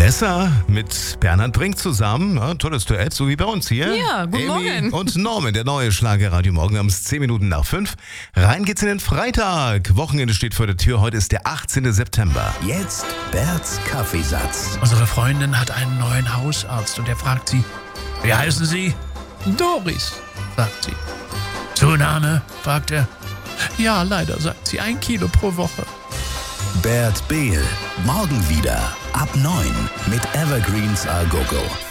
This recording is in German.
Vanessa mit Bernhard Brink zusammen. Ja, tolles Duett, so wie bei uns hier. Ja, guten Amy Morgen. Und Norman, der neue Schlager-Radio Morgen. Wir haben es 10 Minuten nach 5. Rein geht's in den Freitag. Wochenende steht vor der Tür. Heute ist der 18. September. Jetzt Berts Kaffeesatz. Unsere Freundin hat einen neuen Hausarzt und er fragt sie, wie heißen Sie? Doris, sagt sie. Zunahme? Fragt er. Ja, leider, sagt sie, 1 Kilo pro Woche. Bert Behl. Morgen wieder ab 9 mit Evergreens A Go Go.